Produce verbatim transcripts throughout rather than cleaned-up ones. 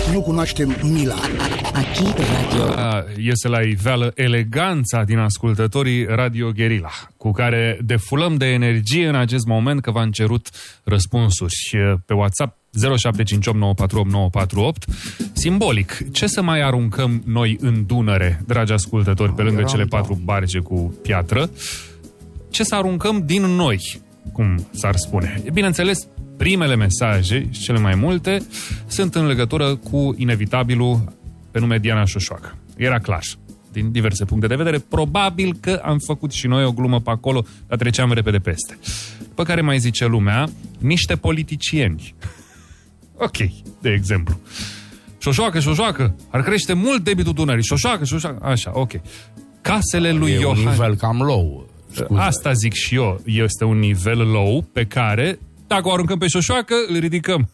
nu cunoaștem mila. Aici radio. Iese la iveală eleganța din ascultătorii Radio Guerilla, cu care defulăm de energie în acest moment, că v-am cerut răspunsuri pe WhatsApp zero șapte cinci opt nouă patru opt nouă patru opt. Simbolic, ce să mai aruncăm noi în Dunăre, dragi ascultători, pe lângă cele patru barge cu piatră? Ce să aruncăm din noi, cum s-ar spune? Bineînțeles, primele mesaje, și cele mai multe, sunt în legătură cu inevitabilul pe nume Diana Șoșoacă. Era clar, din diverse puncte de vedere. Probabil că am făcut și noi o glumă pe acolo, dar treceam repede peste. Pe care mai zice lumea, niște politicieni. Ok, de exemplu. Șoșoacă, Șoșoacă, ar crește mult debitul Dunării. Șoșoacă, Șoșoacă, așa, ok. Casele lui e Iohannis. un nivel cam low. Scuze. Asta zic și eu, este un nivel low pe care, dacă o aruncăm pe Șoșoacă, îl ridicăm.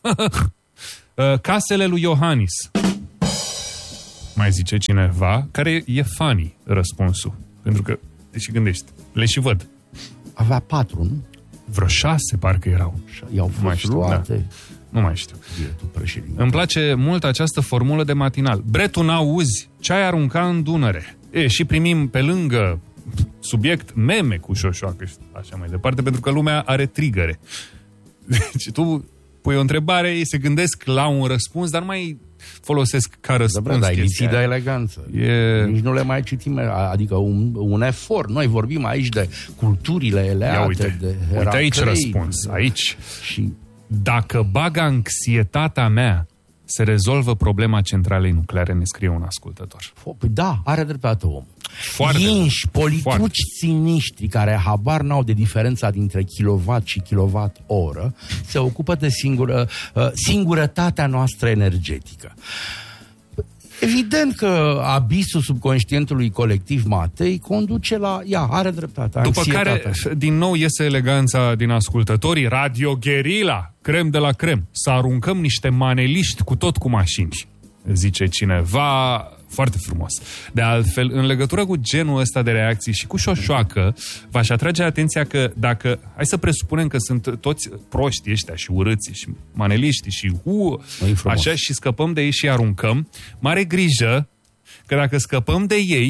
Casele lui Iohannis. Mai zice cineva, care e funny răspunsul. Pentru că, deci gândești, le și văd. Avea patru, nu? Vreo șase parcă erau. I-au fost știu, luate. Da. Nu mai știu. Președinte. Îmi place mult această formulă de matinal. Bre, tu n-auzi ce ai arunca în Dunăre. E, și primim pe lângă subiect meme cu Șoșoacă și așa mai departe, pentru că lumea are trigăre. Deci tu pui o întrebare, ei se gândesc la un răspuns, dar nu mai folosesc ca răspuns. Da, dar lipsit de eleganță. E... Nici nu le mai citim, adică un, un efort. Noi vorbim aici de culturile eleate, Ia uite, de Heraclei. Uite aici răspuns, aici. Și... Dacă bag anxietatea mea, se rezolvă problema centralei nucleare, ne scrie un ascultător. Păi da, are dreptate om. Foarte, Inși, politici foarte. siniștri care habar n-au de diferența dintre kilowatt și kilowatt-oră se ocupă de singură, uh, singurătatea noastră energetică. Evident că abisul subconștientului colectiv Matei conduce la... Ia, are dreptate. După care, din nou, iese eleganța din ascultătorii. Radio Guerilla, crem de la crem. Să aruncăm niște maneliști cu tot cu mașini, zice cineva. Foarte frumos. De altfel, în legătură cu genul ăsta de reacții și cu Șoșoacă, v-aș atrage atenția că dacă, hai să presupunem că sunt toți proști ăștia și urâții și maneliști și hu, așa, și scăpăm de ei și aruncăm, mare grijă că dacă scăpăm de ei,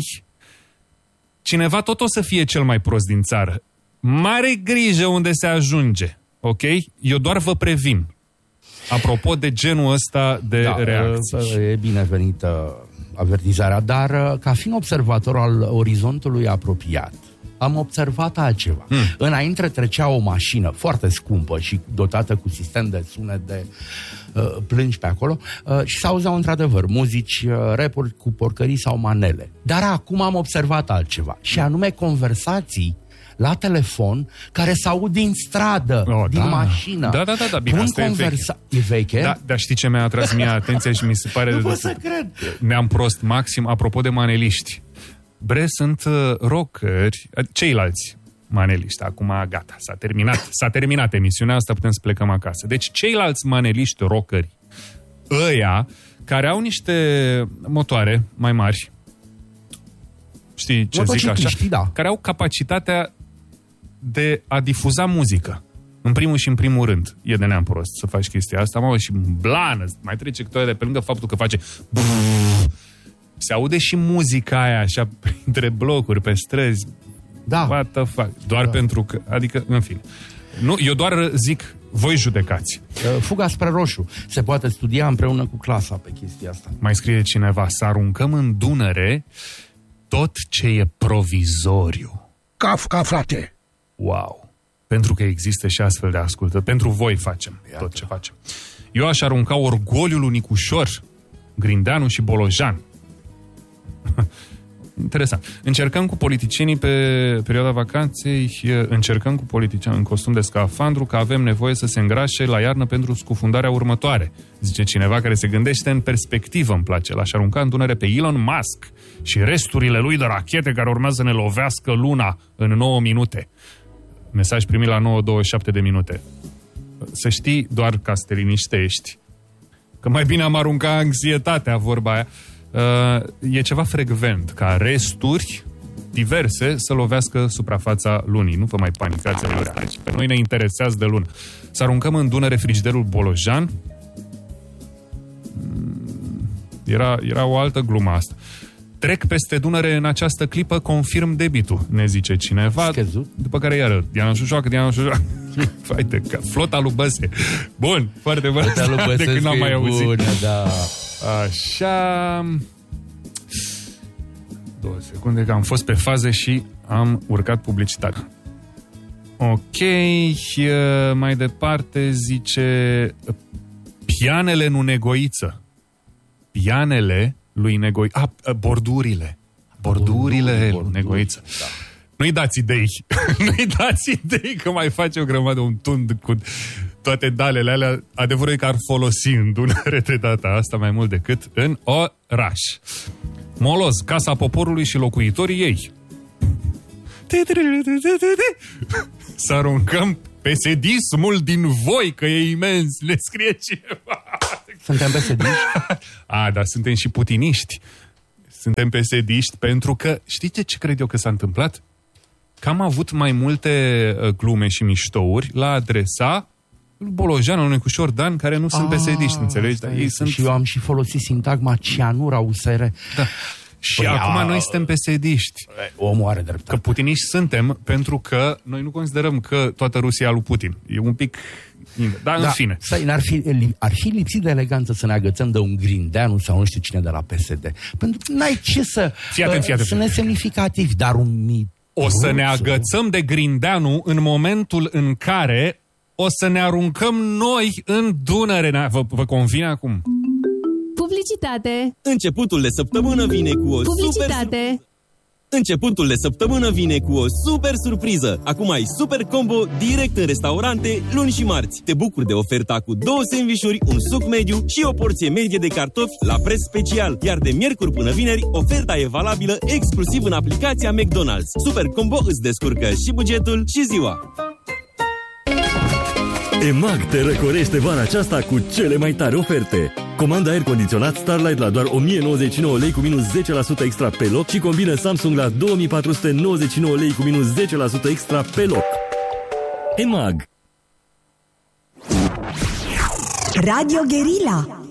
cineva tot o să fie cel mai prost din țară. Mare grijă unde se ajunge, ok? Eu doar vă previn. Apropo de genul ăsta de da, reacții. E binevenită avertizarea, dar ca fiind observator al orizontului apropiat, am observat altceva. Hmm. Înainte trecea o mașină foarte scumpă și dotată cu sistem de sunet de uh, plângi pe acolo uh, și s-auzeau într-adevăr muzici, uh, rap-uri cu porcării sau manele. Dar acum am observat altceva, și anume conversații la telefon care s-aud din stradă, oh, din da. mașină. Da, da, da, da, bine, asta conversa... e veche. Da, dar știi ce mi-a atras mie atenția și mi se pare... Nu pot să cred. Ne-am prost maxim, apropo de maneliști. Bre, sunt uh, rockeri, ceilalți maneliști, acum gata, s-a terminat, s-a terminat emisiunea asta, putem să plecăm acasă. Deci ceilalți maneliști rockeri, ăia care au niște motoare mai mari, știi ce zic așa, da. care au capacitatea de a difuza muzică. În primul și în primul rând, e de neam prost să faci chestia asta, mă, și blană, mai trece câteodată de pe lângă faptul că face brrr, se aude și muzica aia așa printre blocuri, pe străzi. Da. What the fuck? Doar da. pentru că, adică, în fine. Nu, eu doar zic, voi judecați. Fuga spre roșu. Se poate studia împreună cu clasa pe chestia asta. Mai scrie cineva, să aruncăm în Dunăre tot ce e provizoriu. Kafka, frate! Wow! Pentru că există și astfel de ascultători. Pentru voi facem Iată. tot ce facem. Eu aș arunca orgoliul Unicușor, Grindeanu și Bolojan. Interesant. Încercăm cu politicienii pe perioada vacanței, încercăm cu politicieni în costum de scafandru că avem nevoie să se îngrașe la iarnă pentru scufundarea următoare. Zice cineva care se gândește în perspectivă, îmi place. L-aș arunca în Dunăre pe Elon Musk și resturile lui de rachete care urmează să ne lovească luna în nouă minute. Mesaj primit la nouă douăzeci și șapte de minute. Să știi, doar ca să te liniștești, că mai bine am aruncat anxietatea, vorba aia. Uh, e ceva frecvent ca resturi diverse să lovească suprafața lunii. Nu vă mai panicați în asta. Pe noi ne interesează de lună. Să aruncăm în Dunăre frigiderul Bolojan? Era, era o altă glumă asta. Trec peste Dunăre în această clipă, confirm debitul, ne zice cineva. Scăzut. După care iară, Diana Șușoacă, Diana Șușoacă. Faite, flota lui Băse. Bun, foarte bun. Flota lui Băse, de când n-am mai auzit. Bună, da. Așa... Două secunde, că am fost pe faze și am urcat publicitar. Ok, mai departe zice... Pianele nu negoiță. Pianele lui Negoiță. Ah, bordurile. Bordurile Borduri, lui Negoiță. Da. Nu-i dați idei. Nu-i dați idei că mai face o grămadă, un tund cu toate dalele alea. Adevărul e că ar folosi în Dunăre de data asta mai mult decât în oraș. Moloz, Casa Poporului și locuitorii ei. Să aruncăm pesedismul din voi, că e imens, le scrie cineva. Suntem pesediști? A, dar suntem și putiniști. Suntem pesediști pentru că, știți ce cred eu că s-a întâmplat? Că am avut mai multe glume și miștouri la adresa Bolojan, unui Cușor Dan, care nu sunt pesediști, înțelegi? Dar ei sunt... Și eu am și folosit sintagma cianura U S R. Da. Și păi acum a... noi suntem pesediști. Omul are dreptate. Că putiniști suntem pentru că noi nu considerăm că toată Rusia lui Putin. E un pic... Dar da, în fine. Stai, ar, fi, ar fi lipsit de eleganță să ne agățăm de un Grindeanu sau nu știu cine de la P S D. Pentru că n-ai ce să... Fii atent, fii atent. Sunt nesemnificativi, dar un mit. O să ne agățăm de Grindeanu în momentul în care o să ne aruncăm noi în Dunăre. Vă, vă convine acum? Publicitate. Începutul de săptămână vine cu o Publicitate. super... Începutul de săptămână vine cu o super surpriză. Acum ai super combo direct în restaurante, luni și marți. Te bucuri de oferta cu două sandvișuri, un suc mediu și o porție medie de cartofi la preț special. Iar de miercuri până vineri, oferta e valabilă exclusiv în aplicația McDonald's. Super combo îți descurcă și bugetul și ziua. EMAG te răcorește vara aceasta cu cele mai tari oferte. Comanda aer condiționat Starlight la doar o mie nouăzeci și nouă lei cu minus zece la sută extra pe loc și combină Samsung la două mii patru sute nouăzeci și nouă lei cu minus zece la sută extra pe loc. EMAG. Radio Guerilla.